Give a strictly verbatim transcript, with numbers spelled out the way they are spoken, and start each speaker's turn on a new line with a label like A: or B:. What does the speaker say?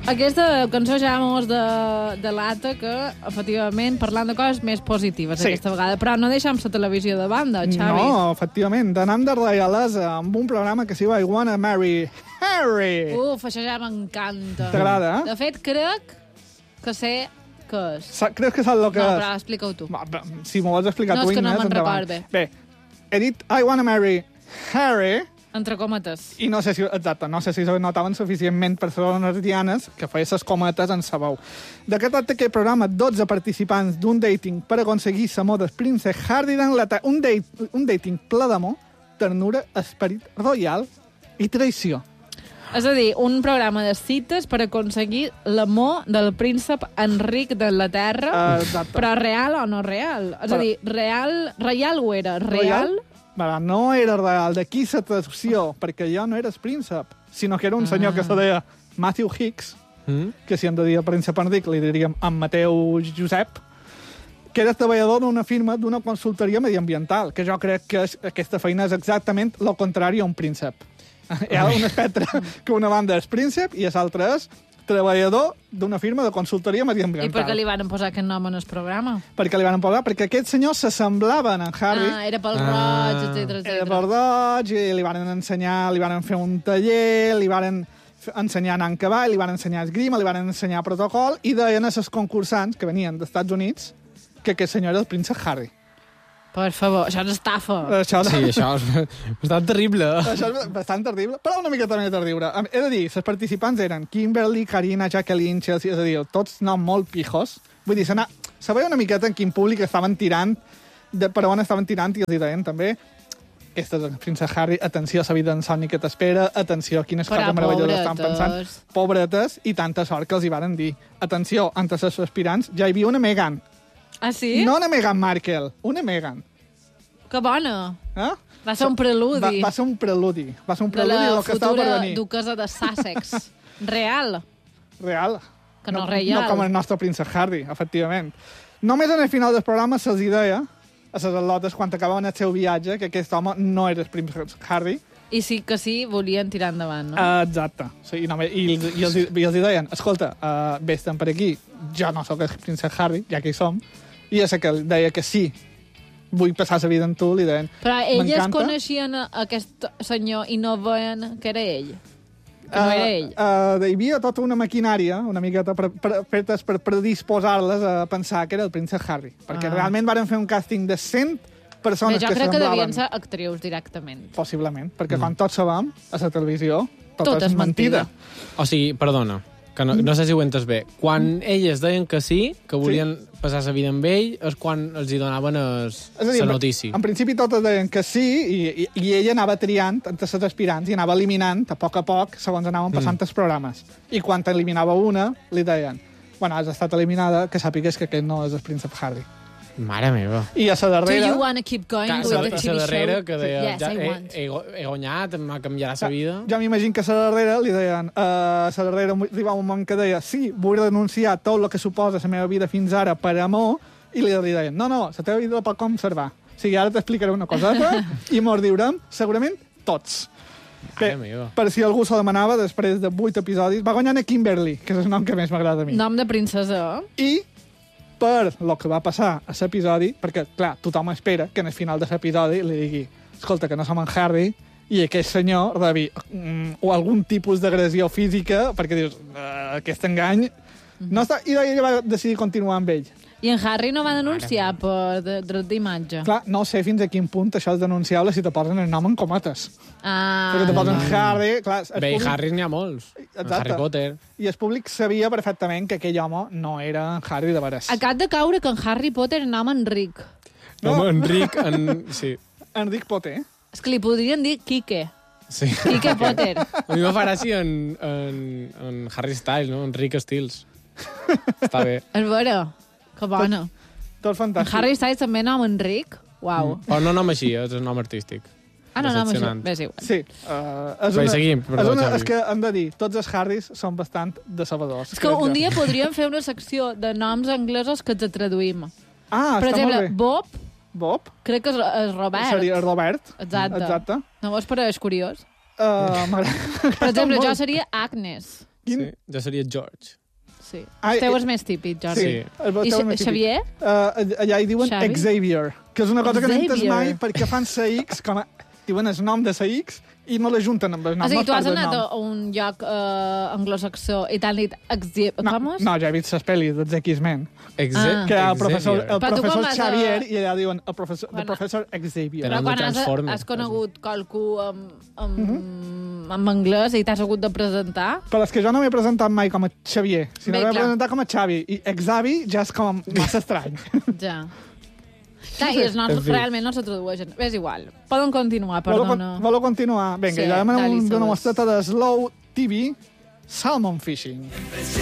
A: Aquesta cançó ja mos de, de l'ata que, efectivament, parlant de coses més positives
B: Sí.
A: aquesta vegada. Però no deixem la televisió de banda, Xavi.
B: No, efectivament, d'anem de reialesa amb un programa que s'hi va I Wanna Marry Harry.
A: Uf, això ja m'encanta.
B: T'agrada, eh?
A: De fet, crec que sé què és.
B: Sa creus que saps el que
A: No,
B: és?
A: però explica-ho tu.
B: Va, va, si m'ho vols explicar
A: No,
B: tu,
A: és que no
B: Inés,
A: me'n
B: endavant.
A: record bé.
B: Bé, he dit I Wanna Marry Harry
A: Entre cometes.
B: i no sé si, exacte, no sé si se notaven suficientment persones dianes que feia ses cometes en sa veu. De què tracta aquest programa? dotze participants d'un dating per aconseguir l'amor del príncep Harry d'Anglaterra. Un, date, un dating ple d'amor, ternura, esperit royal i traïció.
A: És a dir, un programa de cites per aconseguir l'amor del príncep Enric d'Anglaterra,
B: Exacte.
A: però real o no real? És a
B: Però-
A: dir, real, real ho era? Real?
B: Però no era real. D'aquí la traducció, perquè jo no era el príncep, sinó que era un senyor
A: Ah.
B: que se deia Matthew Hicks,
C: Mm?
B: que si hem de dir el príncep Enric li diríem en Mateu Josep, que era treballador d'una firma d'una consultoria mediambiental, que jo crec que és, aquesta feina és exactament el contrari a un príncep. Hi ha un espectre que una banda és príncep i l'altra és treballador d'una firma de consultoria
A: I
B: mediambiental.
A: per què li van posar aquest nom en el programa?
B: Perquè li van posar? Perquè aquest senyor s'assemblaven a en Harry.
A: Ah, era pel
C: Ah.
A: roig, etcètera,
B: Era
A: etcètera.
B: per Dodge, i li van ensenyar, li van fer un taller, li van ensenyar a anar en cavall, li van ensenyar esgrima, li van ensenyar protocol, i deien a els concursants que venien dels Estats Units que aquest senyor era el príncep Harry.
A: Per favor, això és estafa.
B: Això,
C: Sí, això és bastant terrible.
B: això és bastant terrible, però una mica també de riure. He de dir, els participants eren Kimberly, Karina, Jacqueline, Chelsea, és a dir, tots noms molt pijos. Vull dir, se veia una miqueta en quin públic estaven tirant, de per on estaven tirant, i els hi deien també aquest és el príncep Harry, atenció a la vida d'insomni que t'espera, atenció a quines
A: Però
B: coses meravelloses estan
A: pobretes.
B: pensant. Pobretes, i tanta sort que els hi varen dir. Atenció, entre els aspirants ja hi havia una Meghan.
A: Ah, sí?
B: No una Meghan Markle, una Meghan.
A: Que bona.
B: Eh?
A: Va ser un preludi.
B: Va, va ser un preludi. Va ser un
A: de
B: preludi
A: la
B: del que estava per
A: futura
B: venir.
A: duquesa de Sussex. Real.
B: Real.
A: Que no reial.
B: No com el nostre príncep Harry, efectivament. Només en el final del programa se'ls deia a les al·lotes, quan acabaven el seu viatge, que aquest home no era el príncep Harry.
A: I sí que sí, volien tirar endavant, no?
B: Uh, exacte. Sí, i, només, i, i, els, i els deien, escolta, uh, vés-te'n per aquí, jo no sóc el príncep Harry, ja que hi som, i ja sé que deia que sí, vull passar la vida amb tu, li deien,
A: Però elles
B: m'encanta.
A: coneixien a aquest senyor i no veien que era ell. Que no era ell.
B: Uh, uh, hi havia tota una maquinària, una miqueta per, per, fetes per predisposar-les a pensar que era el príncep Harry. Perquè
A: Ah.
B: realment varen fer un càsting de cent persones
A: Bé, jo
B: que
A: crec que
B: semblaven...
A: devien ser actrius directament.
B: Possiblement, perquè mm. com tots sabem, a la televisió, tot,
A: Tot
B: és
A: és
B: mentida.
C: O sigui, perdona, que no, no sé si ho entes bé. Quan elles deien que sí, que volien sí. passar la vida amb ell, és quan els hi donaven es,
B: És a dir,
C: la
B: en-
C: notícia.
B: En principi totes deien que sí, i, i, i ella anava triant entre les aspirants i anava eliminant a poc a poc segons anaven passant mm. els programes. I quan eliminava una, li deien, bueno, has estat eliminada, que sàpigues que aquest no és el príncep Harry.
C: Mare meva.
B: I a la
A: Do
B: darrera...
A: you want to keep going
C: Que,
A: with
C: la,
A: the T V
C: la darrera
A: show?
C: que deia,
A: Yes,
C: ja,
A: I
C: he,
A: want.
C: he, he guanyat, em canviarà la vida.
B: Jo m'imagino que a la darrera li deien, uh, a la darrera arribava un moment que deia, sí, vull renunciar tot el que suposa la meva vida fins ara per amor, i li deien, no, no, la teva vida la pot conservar. O sigui, ara t'explicaré una coseta i mos diurem, segurament, tots.
C: Mare meva.
B: Per si algú s'ho demanava, després de vuit episodis, va guanyar a Kimberly, que és el nom que més m'agrada a mi.
A: Nom de princesa.
B: I per el que va passar a l'episodi, perquè, clar, tothom espera que en el final de l'episodi li digui escolta, que no som en Harry, i aquest senyor rebi mm, o algun tipus d'agressió física, perquè dius, uh, aquest engany... No està... I ella va decidir continuar amb ell.
A: I en Harry no va denunciar per de- dret d'imatge.
B: Clar, no sé fins a quin punt això és denunciable si te posen el nom en cometes.
A: Ah,
B: Perquè te posen Harry... Clar, el
C: Bé, i
B: públic-
C: Harry n'hi ha molts.
B: Exacte.
C: Harry Potter.
B: I el públic sabia perfectament que aquell home no era en Harry de veres.
A: Acab de caure que en Harry Potter és nom Enric.
C: No,
B: No.
C: home, Enric, en... sí.
B: Enric Potter.
A: És que li podrien dir Quique.
C: sí.
A: Quique Potter.
C: A mi me fa gràcia en, en, en Harry Styles, no? Enric Styles. Està bé.
A: És vera. Que bona.
B: Tot
A: En
B: fantàstic.
A: Harry Styles també nom Enric. Uau.
C: Però no nom així, és el nom artístic.
A: Ah, no, no, això.
C: Decepcionant.
A: Bé, és igual.
B: Sí. Uh, és
C: Bé,
B: una,
C: seguim, perdó,
B: és, una,
C: Xavi.
B: és que hem de dir, tots els Harrys són bastant decebedors.
A: És que
B: crec
A: un
B: jo.
A: dia podríem fer una secció de noms anglesos que ens traduïm.
B: Ah,
A: Per
B: està
A: exemple,
B: molt bé.
A: Bob,
B: Bob?
A: crec que és, és Robert.
B: Seria Robert.
A: Exacte.
B: Exacte.
A: No vos pareix curiós?
B: Uh, m'agrada-
A: Per exemple,
B: molt.
A: jo seria Agnes.
B: Quin...
C: Sí, jo seria George.
A: Sí.
B: Ai,
A: El teu
B: eh,
A: és més típic, Jordi.
C: Sí.
B: El
A: I
B: teu
A: Xa-
B: és més típic.
A: Xavier?
B: Uh, allà hi diuen
A: Xavi?
B: Xavier, que és una cosa que no he entès
A: Xavier.
B: mai perquè fan la X, com a... diuen el nom de la X i no l'ajunten amb el nom.
A: O sigui,
B: no
A: tu has
B: part del
A: anat
B: nom.
A: a un lloc eh, anglosaxó i t'han dit... Exi...
B: No,
A: Com és?
B: no, ja he vist les pel·lis dels X-Men.
C: Exe
A: Ah.
B: Que el professor, el
A: Però tu
B: professor
A: com has,
B: Xavier
A: eh,
B: i allà diuen el professor,
A: Bueno.
B: el professor Xavier.
C: Tenen
A: Però quan
C: de
A: has,
C: Transformers,
A: has conegut qualcú amb, amb, mm -hmm. amb anglès i t'has hagut de presentar...
B: Però és que jo no m'he presentat mai com a Xavier, sinó
A: Bé,
B: que m'he
A: clar.
B: presentat com a Xavi. I Xavi ja és com massa estrany.
A: Ja. Clar, i els noms
C: En fi.
A: realment no se tradueixen. És igual. Poden continuar,
B: Voleu,
A: perdona.
B: voleu continuar? Vinga,
A: Sí,
B: ja demanem
A: dali,
B: una
A: Soles.
B: mostreta de Slow T V, Salmon Fishing.